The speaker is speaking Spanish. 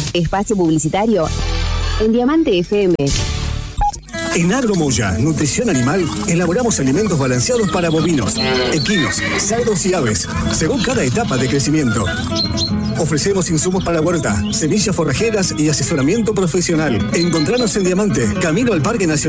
Espacio publicitario en Diamante FM. En Agromoya, Nutrición Animal, elaboramos alimentos balanceados para bovinos, equinos, cerdos y aves, según cada etapa de crecimiento. Ofrecemos insumos para huerta, semillas forrajeras y asesoramiento profesional. Encontranos en Diamante, camino al Parque Nacional.